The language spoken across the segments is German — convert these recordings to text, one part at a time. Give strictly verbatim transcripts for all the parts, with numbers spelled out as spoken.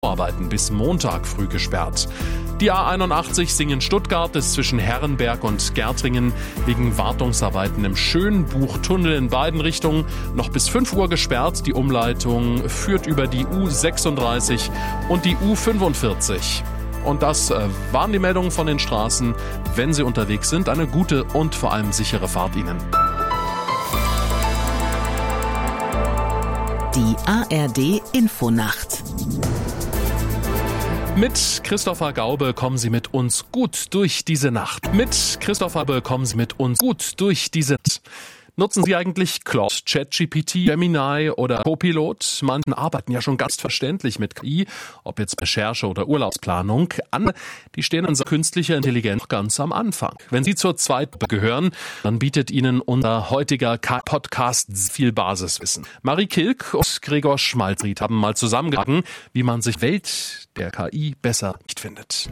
Arbeiten bis Montag früh gesperrt. Die A einundachtzig Singen-Stuttgart ist zwischen Herrenberg und Gärtringen wegen Wartungsarbeiten im Schönbuchtunnel in beiden Richtungen noch bis fünf Uhr gesperrt. Die Umleitung führt über die U sechsunddreißig und die U fünfundvierzig. Und das äh, waren die Meldungen von den Straßen. Wenn Sie unterwegs sind, eine gute und vor allem sichere Fahrt Ihnen. Die A R D Infonacht. Mit Christopher Gaube kommen Sie mit uns gut durch diese Nacht. Mit Christopher Gaube kommen Sie mit uns gut durch diese Nacht. Nutzen Sie eigentlich Claude, ChatGPT, Gemini oder Copilot? Manche arbeiten ja schon ganz verständlich mit K I, ob jetzt Recherche oder Urlaubsplanung. Andere, die stehen an künstlicher Intelligenz ganz am Anfang. Wenn Sie zur zweiten gehören, dann bietet Ihnen unser heutiger Podcast viel Basiswissen. Marie Kilk und Gregor Schmalzried haben mal zusammengetragen, wie man sich Welt der K I besser nicht findet.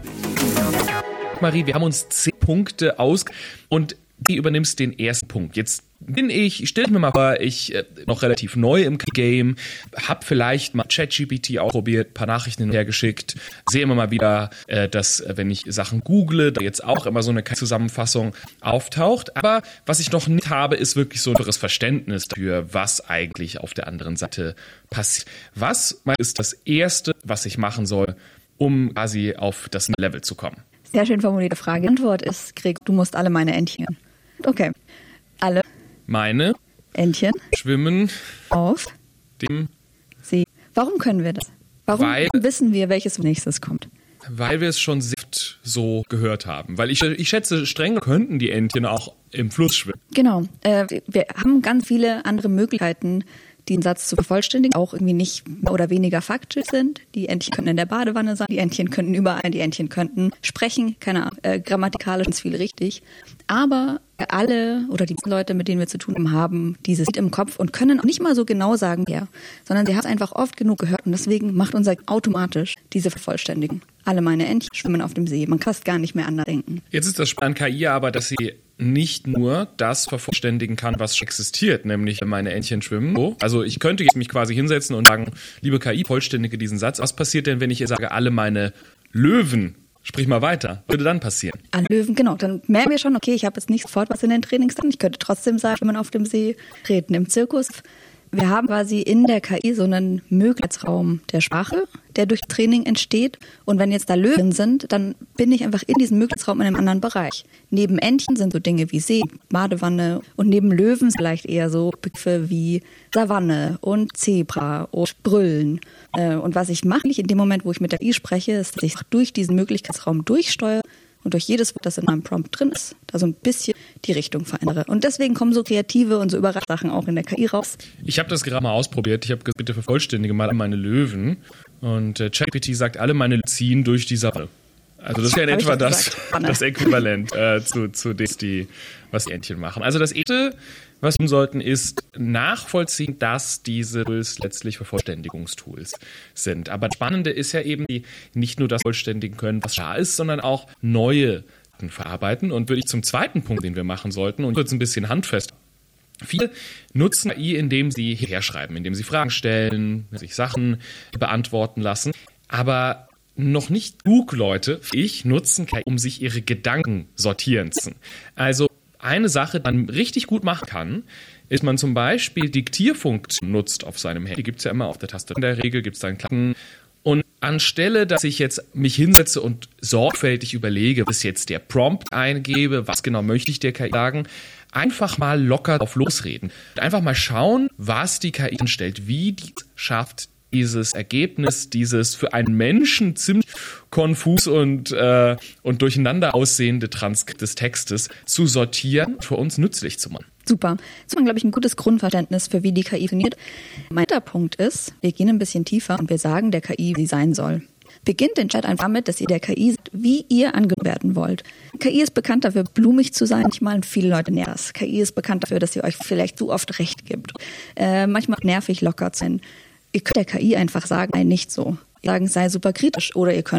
Marie, wir haben uns zehn Punkte aus und du übernimmst den ersten Punkt. Jetzt bin ich, ich stelle mir mal vor, ich äh, noch relativ neu im Game, habe vielleicht mal ChatGPT auch probiert, ein paar Nachrichten hinterhergeschickt, sehe immer mal wieder, äh, dass äh, wenn ich Sachen google, da jetzt auch immer so eine Zusammenfassung auftaucht. Aber was ich noch nicht habe, ist wirklich so ein anderes Verständnis dafür, was eigentlich auf der anderen Seite passiert. Was ist das Erste, was ich machen soll, um quasi auf das Level zu kommen? Sehr schön formulierte Frage. Die Antwort ist, Greg, du musst alle meine Entchen. Okay. Alle meine Entchen schwimmen auf dem See. Warum können wir das? Warum weil, wissen wir, welches nächstes kommt? Weil wir es schon sehr oft so gehört haben. Weil ich, ich schätze, streng könnten die Entchen auch im Fluss schwimmen. Genau. Äh, wir haben ganz viele andere Möglichkeiten, den Satz zu vervollständigen, auch irgendwie nicht mehr oder weniger faktisch sind. Die Entchen könnten in der Badewanne sein, die Entchen könnten überall, die Entchen könnten sprechen, keine Ahnung, äh, grammatikalisch ist viel richtig. Aber alle oder die Leute, mit denen wir zu tun haben, dieses Lied im Kopf und können auch nicht mal so genau sagen, ja, sondern sie haben es einfach oft genug gehört und deswegen macht unser automatisch diese Vervollständigen. Alle meine Entchen schwimmen auf dem See. Man kann es gar nicht mehr anders denken. Jetzt ist das Spannende an K I aber, dass sie nicht nur das vervollständigen kann, was schon existiert, nämlich meine Entchen schwimmen. So. Also ich könnte jetzt mich quasi hinsetzen und sagen, liebe K I, vollständige diesen Satz. Was passiert denn, wenn ich jetzt sage, alle meine Löwen, sprich mal weiter, was würde dann passieren? An Löwen, genau. Dann merken wir schon, okay, ich habe jetzt nicht sofort was in den Trainings drin. Ich könnte trotzdem sagen, schwimmen auf dem See, reden im Zirkus. Wir haben quasi in der K I so einen Möglichkeitsraum der Sprache, der durch Training entsteht. Und wenn jetzt da Löwen sind, dann bin ich einfach in diesem Möglichkeitsraum in einem anderen Bereich. Neben Entchen sind so Dinge wie See, Badewanne und neben Löwen vielleicht eher so Begriffe wie Savanne und Zebra und Brüllen. Und was ich mache in dem Moment, wo ich mit der K I spreche, ist, dass ich durch diesen Möglichkeitsraum durchsteuere und durch jedes Wort, das in meinem Prompt drin ist, da so ein bisschen die Richtung verändere. Und deswegen kommen so kreative und so überraschende Sachen auch in der K I raus. Ich habe das gerade mal ausprobiert. Ich habe gesagt, bitte vervollständige mal meine Löwen. Und äh, ChatGPT sagt, alle meine Löwen ziehen durch die Savanne. Also das ist ja in etwa das, das Äquivalent äh, zu, zu dem, die, was die Entchen machen. Also das Erste, was wir tun sollten, ist nachvollziehen, dass diese Tools letztlich Vervollständigungstools sind. Aber das Spannende ist ja eben, die nicht nur das vollständigen können, was da ist, sondern auch neue Daten verarbeiten. Und würde ich zum zweiten Punkt, den wir machen sollten, und kurz ein bisschen handfest. Viele nutzen K I, indem sie herschreiben, indem sie Fragen stellen, sich Sachen beantworten lassen. Aber noch nicht genug Leute, ich, nutzen K I, um sich ihre Gedanken sortieren zu lassen. Also eine Sache, die man richtig gut machen kann, ist, man zum Beispiel Diktierfunktion nutzt auf seinem Handy. Die gibt es ja immer auf der Tastatur. In der Regel gibt es da einen Klappen. Und anstelle, dass ich jetzt mich hinsetze und sorgfältig überlege, was jetzt der Prompt eingebe, was genau möchte ich der K I sagen, einfach mal locker auf losreden. Einfach mal schauen, was die K I anstellt, wie die schafft, dieses Ergebnis, dieses für einen Menschen ziemlich konfus und, äh, und durcheinander aussehende Transkript des Textes zu sortieren, für uns nützlich zu machen. Super. Das ist, glaube ich, ein gutes Grundverständnis für, wie die K I funktioniert. Mein dritter Punkt ist, wir gehen ein bisschen tiefer und wir sagen der K I, wie sie sein soll. Beginnt den Chat einfach damit, dass ihr der K I sagt, wie ihr angenommen werden wollt. K I ist bekannt dafür, blumig zu sein. Manchmal und viele Leute nerven das. K I ist bekannt dafür, dass sie euch vielleicht zu oft recht gibt. Äh, manchmal nervig locker zu sein. Ihr könnt der K I einfach sagen, nein, nicht so. Ihr sagen, sei super kritisch. Oder ihr könnt